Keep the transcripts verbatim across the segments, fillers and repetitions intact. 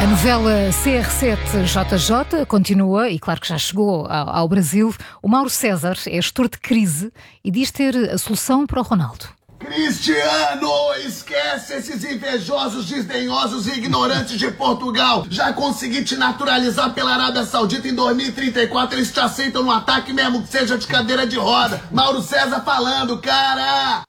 A novela C R sete J J continua e claro que já chegou ao, ao Brasil. O Mauro César é gestor de crise e diz ter a solução para o Ronaldo. Cristiano, esquece esses invejosos, desdenhosos e ignorantes de Portugal. Já consegui te naturalizar pela Arábia Saudita em dois mil e trinta e quatro. Eles te aceitam no ataque mesmo que seja de cadeira de roda. Mauro César falando, cara!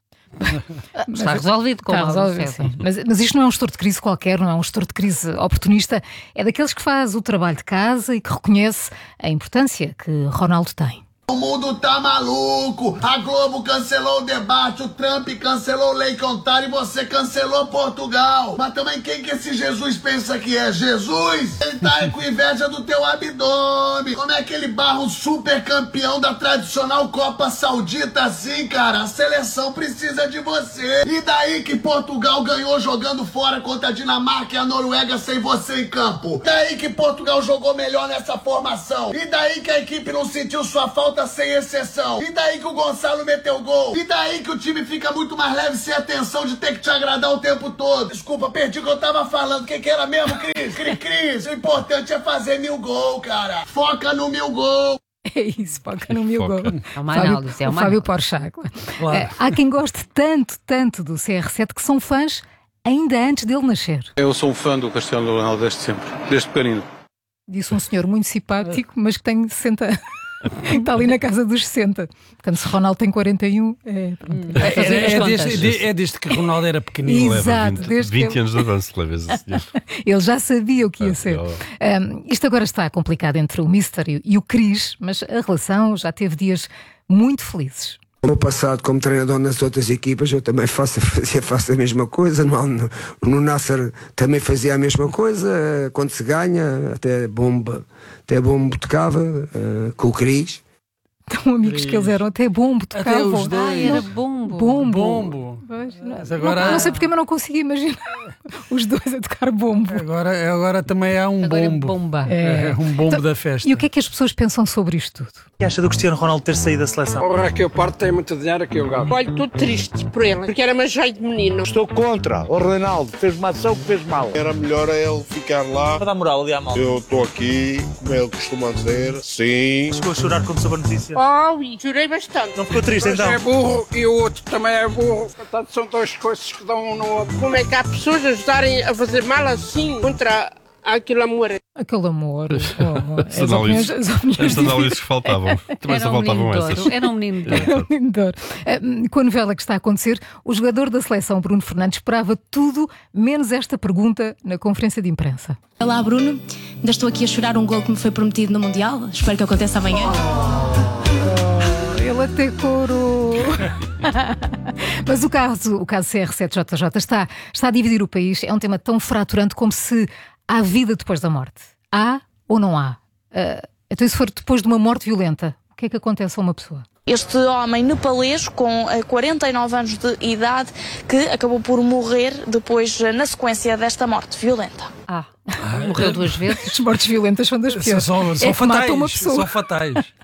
Está resolvido com o Mauro César. Mas, mas isto não é um gestor de crise qualquer, não é um gestor de crise oportunista. É daqueles que faz o trabalho de casa e que reconhece a importância que Ronaldo tem. O mundo tá maluco, a Globo cancelou o debate, o Trump cancelou o Lei Contar e você cancelou Portugal. Mas também quem que esse Jesus pensa que é? Jesus? Ele tá com inveja do teu abdômen. Como é que ele barra um super campeão da tradicional Copa Saudita assim, cara? A seleção precisa de você. E daí que Portugal ganhou jogando fora contra a Dinamarca e a Noruega sem você em campo? E daí que Portugal jogou melhor nessa formação? E daí que a equipe não sentiu sua falta sem exceção? E daí que o Gonçalo meteu gol? E daí que o time fica muito mais leve sem a tensão de ter que te agradar o tempo todo? Desculpa, perdi o que eu tava falando. O que que era mesmo, Cris? Cris, Cris. O importante é fazer mil gol, cara. Foca no mil gol. É isso, foca no mil gol. É uma análise, é uma o Fábio Porchat. Claro. É, há quem goste tanto, tanto do C R sete que são fãs ainda antes dele nascer. Eu sou um fã do Cristiano Ronaldo desde sempre, desde pequenino. Disse um senhor muito simpático, mas que tem sessenta anos. Está ali na casa dos sessenta. Portanto, se Ronaldo tem quarenta e um, é, pronto, é, é, é, desde, de, é desde que Ronaldo era pequenino. Exato, vinte, desde vinte ele... anos de avanço, leva esse senhor. Ele já sabia o que ia ser. Um, isto agora está complicado entre o Mister e o Cris, mas a relação já teve dias muito felizes. No meu passado, como treinador nas outras equipas, eu também faço, fazia, faço a mesma coisa. No, no, no Nasser também fazia a mesma coisa. Quando se ganha, até bomba, até bombo tocava, uh, com o Cris. Tão amigos que eles eram, até bombo tocavam. Até os dois. Ah, era bombo. Bombo. Bombo. Pois, não, agora... não, não sei porque, mas não consegui imaginar os dois a tocar bombo. Agora, agora também há um agora bombo. É bomba. É, é um bombo então, da festa. E o que é que as pessoas pensam sobre isto tudo? O que acha do Cristiano Ronaldo ter saído da seleção? O Raquel Parte tem muito dinheiro aqui, o gato. Olha, estou triste por ele, porque era uma joia de menino. Estou contra. O Ronaldo fez uma ação que fez mal. Era melhor ele ficar lá. Para dar moral ali à malta. Eu estou aqui, como ele costuma dizer, sim. Chegou a chorar quando soube a notícia? Oh, chorei bastante. Não ficou triste, então? Um é burro e o outro também é burro. Portanto, são duas coisas que dão um no outro. Como é que há pessoas a ajudarem a fazer mal assim contra aquele amor? Aquele amor. Oh, oh. As análises, as as análises que faltavam. Também era só um faltavam essas. essas. Era um menino de Era um menino de ouro. Com a novela que está a acontecer, o jogador da seleção, Bruno Fernandes, esperava tudo menos esta pergunta na conferência de imprensa. Olá, Bruno. Ainda estou aqui a chorar um gol que me foi prometido no Mundial. Espero que aconteça amanhã. Oh, ele até corou. Mas o caso, o caso C R sete J J está, está a dividir o país. É um tema tão fraturante como se há vida depois da morte. Há ou não há? Uh, então, se for depois de uma morte violenta, o que é que acontece a uma pessoa? Este homem nepalês com quarenta e nove anos de idade que acabou por morrer depois na sequência desta morte violenta. Ah, ah morreu duas vezes. As mortes violentas são das piores. São, são, é são fatais. Uma pessoa. São fatais.